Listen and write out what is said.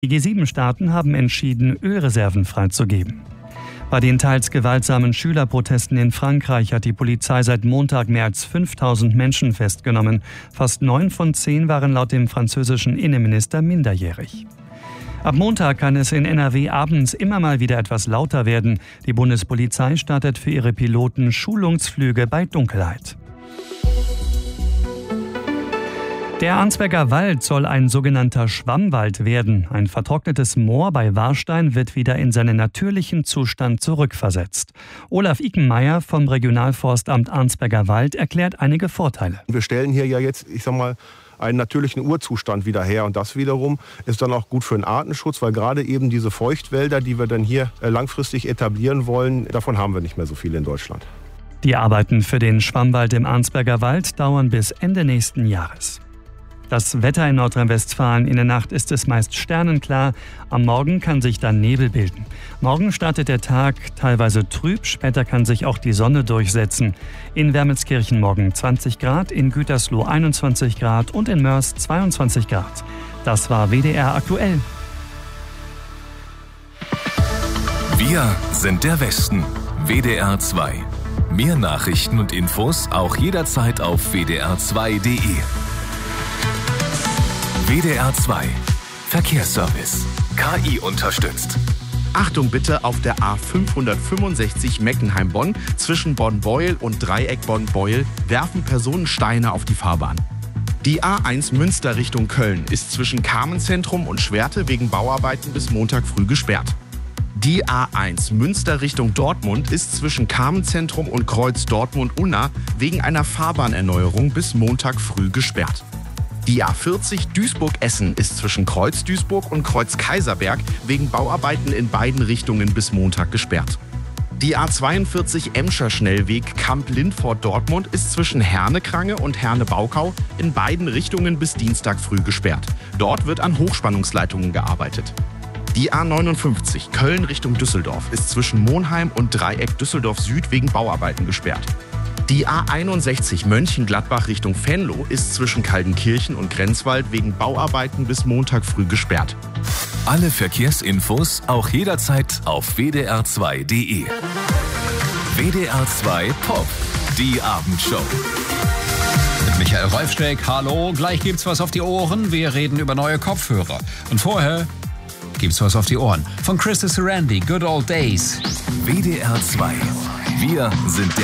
Die G7-Staaten haben entschieden, Ölreserven freizugeben. Bei den teils gewaltsamen Schülerprotesten in Frankreich hat die Polizei seit Montag mehr als 5000 Menschen festgenommen. Fast 9 von 10 waren laut dem französischen Innenminister minderjährig. Ab Montag kann es in NRW abends immer mal wieder etwas lauter werden. Die Bundespolizei startet für ihre Piloten Schulungsflüge bei Dunkelheit. Der Arnsberger Wald soll ein sogenannter Schwammwald werden. Ein vertrocknetes Moor bei Warstein wird wieder in seinen natürlichen Zustand zurückversetzt. Olaf Ickenmeier vom Regionalforstamt Arnsberger Wald erklärt einige Vorteile. Wir stellen hier ja jetzt, einen natürlichen Urzustand wieder her. Und das wiederum ist dann auch gut für den Artenschutz, weil gerade eben diese Feuchtwälder, die wir dann hier langfristig etablieren wollen, davon haben wir nicht mehr so viele in Deutschland. Die Arbeiten für den Schwammwald im Arnsberger Wald dauern bis Ende nächsten Jahres. Das Wetter in Nordrhein-Westfalen: in der Nacht ist es meist sternenklar. Am Morgen kann sich dann Nebel bilden. Morgen startet der Tag teilweise trüb, später kann sich auch die Sonne durchsetzen. In Wermelskirchen morgen 20 Grad, in Gütersloh 21 Grad und in Mörs 22 Grad. Das war WDR aktuell. Wir sind der Westen. WDR 2. Mehr Nachrichten und Infos auch jederzeit auf wdr2.de. WDR 2 Verkehrsservice. KI unterstützt. Achtung bitte auf der A565 Meckenheim-Bonn. Zwischen Bonn-Beuel und Dreieck Bonn-Beuel werfen Personen Steine auf die Fahrbahn. Die A1 Münster Richtung Köln ist zwischen Carmenzentrum und Schwerte wegen Bauarbeiten bis Montag früh gesperrt. Die A1 Münster Richtung Dortmund ist zwischen Carmenzentrum und Kreuz Dortmund-Unna wegen einer Fahrbahnerneuerung bis Montag früh gesperrt. Die A40 Duisburg-Essen ist zwischen Kreuz Duisburg und Kreuz Kaiserberg wegen Bauarbeiten in beiden Richtungen bis Montag gesperrt. Die A42 Emscher Schnellweg Kamp-Lindfort-Dortmund ist zwischen Herne-Krange und Herne-Baukau in beiden Richtungen bis Dienstag früh gesperrt. Dort wird an Hochspannungsleitungen gearbeitet. Die A59 Köln Richtung Düsseldorf ist zwischen Monheim und Dreieck Düsseldorf Süd wegen Bauarbeiten gesperrt. Die A61 Mönchengladbach Richtung Venlo ist zwischen Kaldenkirchen und Grenzwald wegen Bauarbeiten bis Montag früh gesperrt. Alle Verkehrsinfos auch jederzeit auf wdr2.de. WDR 2 Pop, die Abendshow. Mit Michael Rolfsteck, hallo, gleich gibt's was auf die Ohren. Wir reden über neue Kopfhörer. Und vorher gibt's was auf die Ohren. Von Chris Sarandon, Good Old Days. WDR 2. Wir sind der